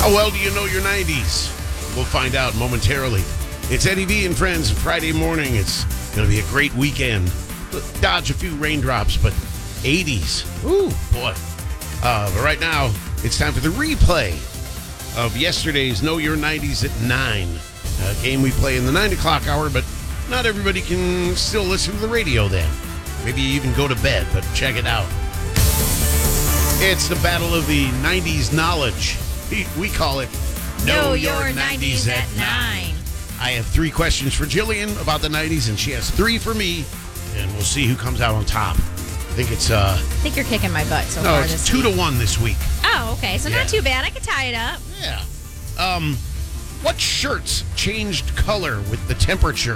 How well do you know your 90s? We'll find out momentarily. It's Eddie V and Friends Friday morning. It's going to be a great weekend. Dodge a few raindrops, but 80s. Ooh, boy. But right now, it's time for the replay of yesterday's Know Your 90s at 9. A game we play in the 9 o'clock hour, but not everybody can still listen to the radio then. Maybe even go to bed, but check it out. It's the battle of the 90s knowledge. We call it Know Your 90s at 9. I have 3 questions for Jillian about the 90s, and she has 3 for me, and we'll see who comes out on top. I think you're kicking my butt so no, far it's this 2-1 this week. Oh, okay. So not too bad. I could tie it up. Yeah. What shirts changed color with the temperature?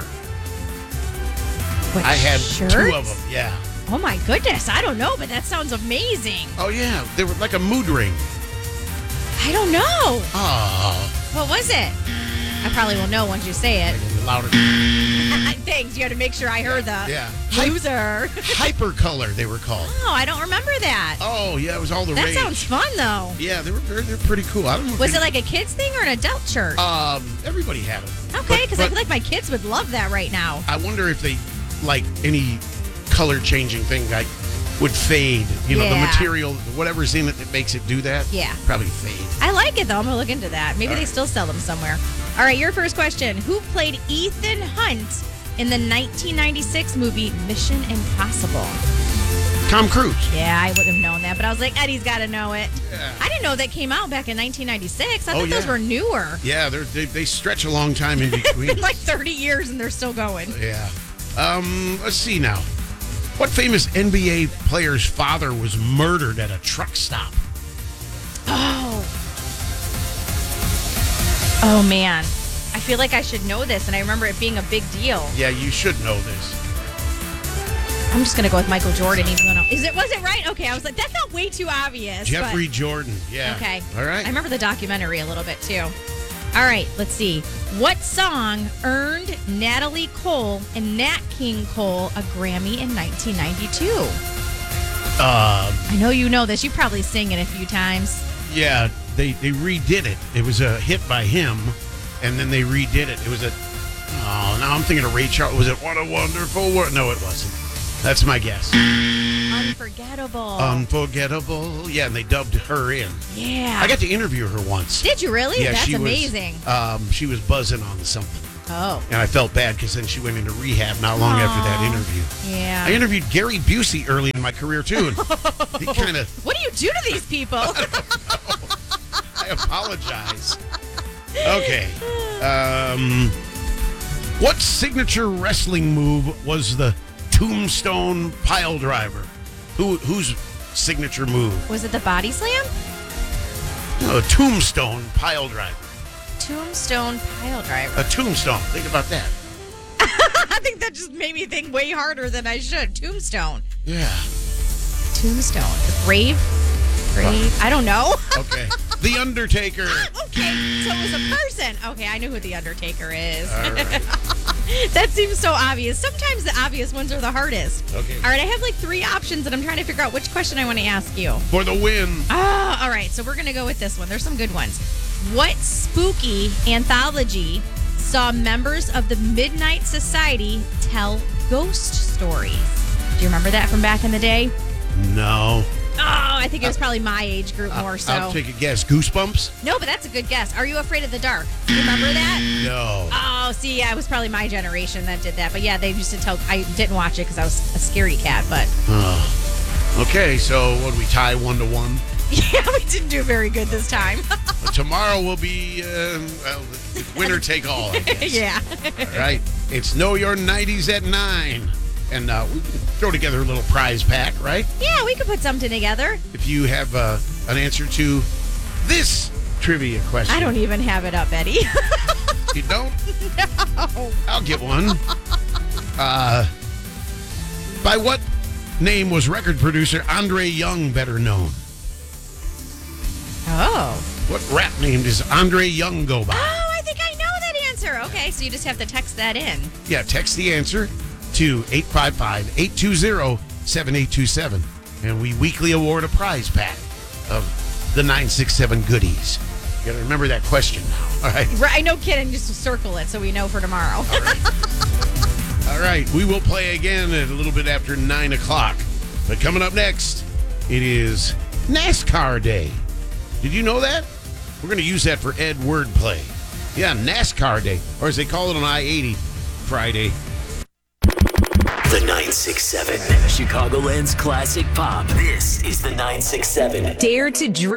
I had shirts? 2 of them, yeah. Oh, my goodness. I don't know, but that sounds amazing. Oh, yeah. They were like a mood ring. I don't know. Oh. What was it? I probably will know once you say it. Louder. Thanks. You had to make sure I heard the loser. Hypercolor, they were called. Oh, I don't remember that. Oh, yeah. It was all the That rage. sounds fun, though. Yeah, they're pretty cool. I don't know. Was it like a kid's thing or an adult shirt? Everybody had them. Okay, because I feel like my kids would love that right now. I wonder if they, like any color changing thing, like would fade. You know, the material, whatever's in it that makes it do that. Yeah. Probably fade. I like it, though. I'm going to look into that. Maybe All they right. still sell them somewhere. All right, your first question. Who played Ethan Hunt in the 1996 movie Mission Impossible? Tom Cruise. Yeah, I would have known that, but I was like, Eddie's got to know it. Yeah. I didn't know that came out back in 1996. I thought yeah. those were newer. Yeah, they stretch a long time in between. Been like 30 years and they're still going. Yeah. Let's see now. What famous NBA player's father was murdered at a truck stop? Oh, man. I feel like I should know this, and I remember it being a big deal. Yeah, you should know this. I'm just going to go with Michael Jordan, even though was it right? Okay, I was like, that's not way too obvious. Jeffrey Jordan, yeah. Okay. All right. I remember the documentary a little bit, too. All right, let's see. What song earned Natalie Cole and Nat King Cole a Grammy in 1992? I know you know this. You probably sing it a few times. Yeah, they redid it. It was a hit by him, and then they redid it. It was now I'm thinking of Ray Charles. Was it What a Wonderful World? No, it wasn't. That's my guess. Unforgettable. Unforgettable. Yeah, and they dubbed her in. Yeah. I got to interview her once. Did you really? Yeah, That's amazing. She was buzzing on something. Oh. And I felt bad because then she went into rehab not long after that interview. Yeah. I interviewed Gary Busey early in my career, too. And he kind of... What do you do to these people? I apologize. Okay. What signature wrestling move was the Tombstone Pile Driver? Whose signature move? Was it the body slam? No, a Tombstone Pile Driver. Tombstone Pile Driver. A tombstone. Think about that. I think that just made me think way harder than I should. Tombstone. Yeah. Tombstone. The grave? I don't know. Okay. The Undertaker. Okay, so it was a person. Okay, I know who The Undertaker is. All right. That seems so obvious. Sometimes the obvious ones are the hardest. Okay. All right, I have like 3 options, and I'm trying to figure out which question I want to ask you. For the win. All right, so we're going to go with this one. There's some good ones. What spooky anthology saw members of the Midnight Society tell ghost stories? Do you remember that from back in the day? No. Oh, I think it was probably my age group more so. I'll take a guess. Goosebumps? No, but that's a good guess. Are you afraid of the dark? Do you remember that? No. Oh, see, yeah, it was probably my generation that did that. But yeah, they used to tell. I didn't watch it because I was a scaredy cat. But Okay, so what do we tie 1-1? yeah, we didn't do very good this time. Tomorrow will be winner take all, I guess. Yeah. All right. It's Know Your 90s at 9. And we can throw together a little prize pack, right? Yeah, we could put something together. If you have an answer to this trivia question. I don't even have it up, Eddie. You don't? No. I'll get one. By what name was record producer Andre Young better known? Oh. What rap name does Andre Young go by? Oh, I think I know that answer. Okay, so you just have to text that in. Yeah, text the answer to 855-820-7827. And we weekly award a prize pack of the 967 goodies. You got to remember that question now. All right. Right, no kidding. Just circle it so we know for tomorrow. All right. All right. We will play again at a little bit after 9 o'clock. But coming up next, it is NASCAR Day. Did you know that? We're going to use that for Ed wordplay. Yeah, NASCAR Day. Or as they call it on I-80, Friday. The 967, Chicagoland's classic pop. This is the 967. Dare to dream.